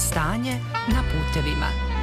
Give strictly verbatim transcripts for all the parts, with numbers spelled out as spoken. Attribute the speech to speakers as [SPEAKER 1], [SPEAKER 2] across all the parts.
[SPEAKER 1] Stanje na putevima.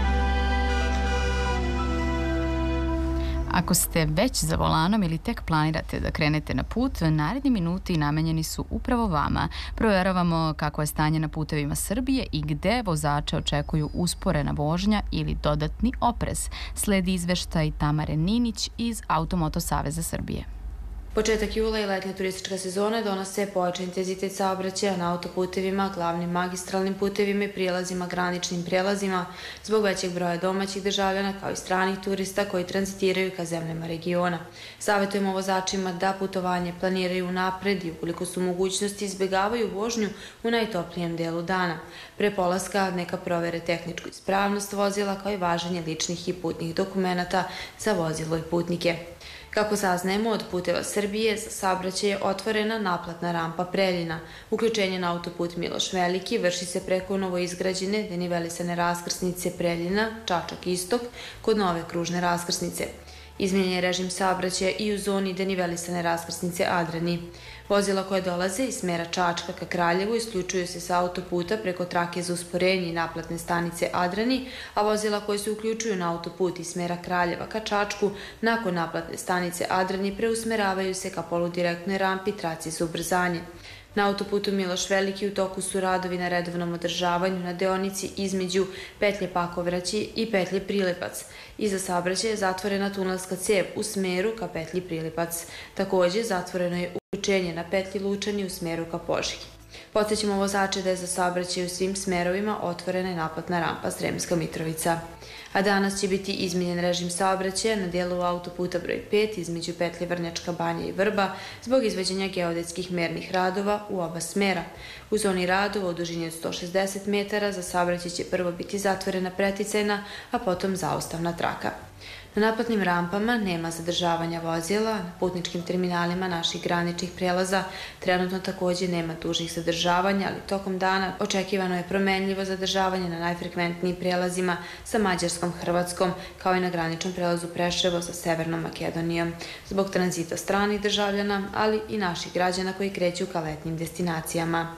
[SPEAKER 2] Ako ste već za volanom ili tek planirate da krenete na put, naredni minuti namenjeni su upravo vama. Provjeravamo kako je stanje na putevima Srbije i gde vozače očekuju usporena vožnja ili dodatni oprez. Sledi izveštaj Tamare Ninić iz Automoto Saveza Srbije.
[SPEAKER 3] Početak jula i letnja turistička sezona donose pojačan intenzitet saobraćaja na autoputevima, glavnim magistralnim putevima i prijelazima, graničnim prijelazima zbog većeg broja domaćih državljana kao i stranih turista koji tranzitiraju ka zemljama regiona. Savjetujemo vozačima da putovanje planiraju unapred i ukoliko su mogućnosti izbjegavaju vožnju u najtoplijem delu dana. Pre polaska neka provere tehničku ispravnost vozila kao i važenje ličnih i putnih dokumenata za vozilo i putnike. Kako saznajemo od Puteva Srbije, za saobraćaj je otvorena naplatna rampa Preljina. Uključenje na autoput Miloš Veliki vrši se preko novoizgrađene denivelisane raskrsnice Preljina, Čačak Istok, kod nove kružne raskrsnice. Izmijenjen je režim saobraćaja i u zoni denivelisane raskrsnice Adrani. Vozila koje dolaze iz smera Čačka ka Kraljevu isključuju se sa autoputa preko trake za usporenje i naplatne stanice Adrani, a vozila koje se uključuju na autoput iz smera Kraljeva ka Čačku nakon naplatne stanice Adrani preusmeravaju se ka poludirektnoj rampi traci za ubrzanje. Na autoputu Miloš Veliki u toku su radovi na redovnom održavanju na deonici između petlje Pakovraći i petlje Prilipac. Iza saobraćaja je zatvorena tunelska cev u smeru ka petlji Prilipac. Također zatvoreno je uključenje na petlji Lučani u smeru ka Požegi. Podsjećamo vozače da je za saobraćaj u svim smerovima otvorena i naplatna rampa Sremska Mitrovica. A danas će biti izmijenjen režim saobraćaja na dijelu autoputa broj pet između petlje Vrnjačka Banja i Vrba zbog izvođenja geodetskih mernih radova u oba smera. U zoni radova u dužini od sto šezdeset metara za saobraćaj će prvo biti zatvorena preticajna, a potom zaustavna traka. Na naplatnim rampama nema zadržavanja vozila, na putničkim terminalima naših graničnih prelaza trenutno također nema dužih zadržavanja, ali tokom dana očekivano je promenljivo zadržavanje na najfrekventnijim prelazima sa Mađarskom, Hrvatskom, kao i na graničnom prelazu Preševo sa Severnom Makedonijom, zbog tranzita stranih državljana, ali i naših građana koji kreću ka letnjim destinacijama.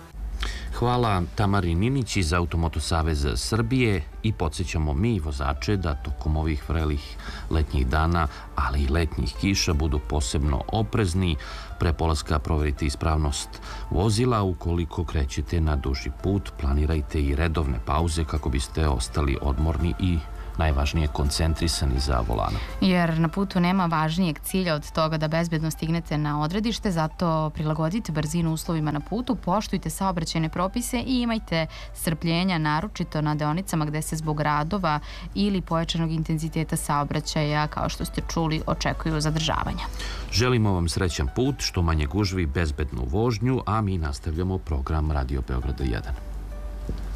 [SPEAKER 4] Hvala Tamari Ninić iz Automoto Saveza Srbije i podsjećamo mi vozače da tokom ovih vrelih letnjih dana, ali i letnjih kiša budu posebno oprezni. Pre polaska proverite ispravnost vozila. Ukoliko krećete na duži put, planirajte i redovne pauze kako biste ostali odmorni i najvažnije koncentrisani za volanom.
[SPEAKER 2] Jer na putu nema važnijeg cilja od toga da bezbedno stignete na odredište, zato prilagodite brzinu uslovima na putu, poštujte saobraćajne propise i imajte strpljenja, naročito na deonicama gde se zbog radova ili pojačanog intenziteta saobraćaja, kao što ste čuli, očekuju zadržavanja.
[SPEAKER 4] Želimo vam srećan put, što manje gužvi, bezbednu vožnju, a mi nastavljamo program Radio Beograda jedan.